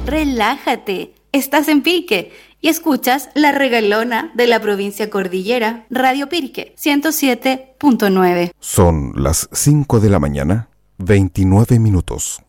Relájate, estás en Pirque y escuchas La Regalona de la provincia Cordillera, Radio Pirque 107.9. Son las 5 de la mañana, 29 minutos.